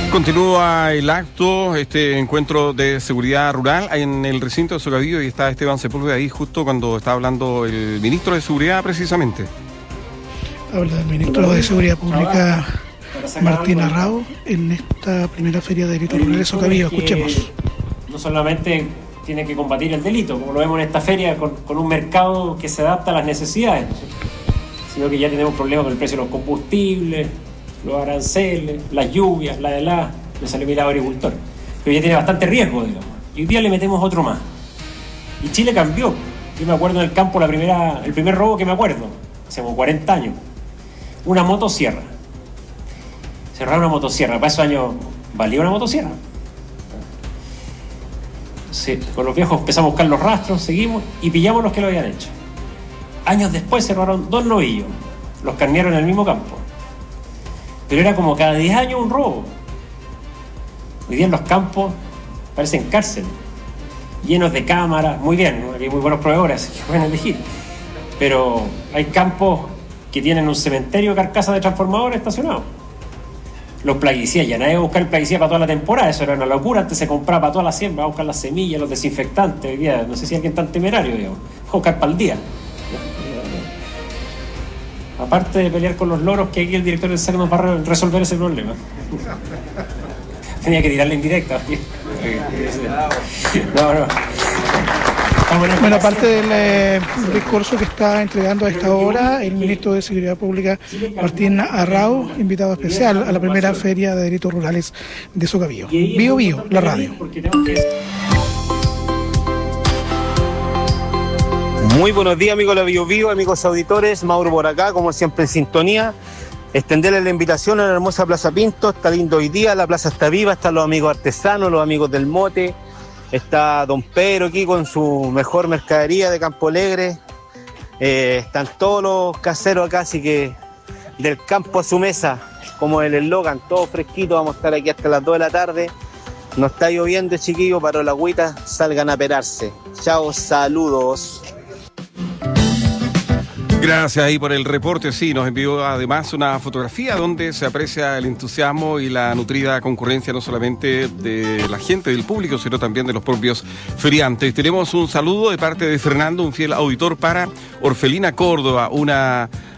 Continúa el acto, este encuentro de seguridad rural en el recinto de Sogavío, y está Esteban Sepúlveda ahí justo cuando está hablando el ministro de Seguridad precisamente. Habla el ministro de Seguridad Pública, Martín Arrao, en esta primera feria de delitos rurales de Sogavío. Escuchemos. No solamente tiene que combatir el delito, como lo vemos en esta feria, con un mercado que se adapta a las necesidades, ¿no? Sino que ya tenemos problemas con el precio de los combustibles, los aranceles, las lluvias, la helada. Me salió mi lado agricultor, pero ya tiene bastante riesgo, digamos, y hoy día le metemos otro más. Y Chile cambió. Yo me acuerdo en el campo el primer robo que me acuerdo, hace como 40 años, una motosierra. Cerraron una motosierra. Para esos años valía una motosierra. Sí, con los viejos empezamos a buscar los rastros, seguimos y pillamos los que lo habían hecho. Años después cerraron 2 novillos, los carnearon en el mismo campo. Pero era como cada 10 años un robo. Hoy día en los campos parecen cárcel, llenos de cámaras, muy bien, ¿no? Aquí hay muy buenos proveedores que pueden elegir. Pero hay campos que tienen un cementerio de carcasas de transformadores estacionados. Los plaguicidas, ya nadie va a buscar el plaguicida para toda la temporada, eso era una locura. Antes se compraba para toda la siembra, va a buscar las semillas, los desinfectantes. Hoy día no sé si alguien tan temerario, digamos, va a buscar para el día. Aparte de pelear con los loros, que aquí el director del SAC nos va a resolver ese problema. Tenía que tirarle en directa. No. Bueno, aparte del discurso que está entregando a esta hora el ministro de Seguridad Pública, Martín Arrao, invitado especial a la primera feria de delitos rurales de Sogavío. Bío Bío, la radio. Muy buenos días, amigos de la Bío Bío, amigos auditores. Mauro por acá, como siempre en sintonía. Extenderles la invitación a la hermosa Plaza Pinto. Está lindo hoy día, la plaza está viva, están los amigos artesanos, los amigos del mote. Está don Pedro aquí con su mejor mercadería de Campo Alegre. Están todos los caseros acá, así que del campo a su mesa, como el eslogan, todo fresquito. Vamos a estar aquí hasta las 2 de la tarde. No está lloviendo, chiquillos, para la agüita, salgan a perarse. Chao, saludos. Gracias ahí por el reporte. Sí, nos envió además una fotografía donde se aprecia el entusiasmo y la nutrida concurrencia no solamente de la gente, del público, sino también de los propios feriantes. Tenemos un saludo de parte de Fernando, un fiel auditor, para Orfelina Córdoba, una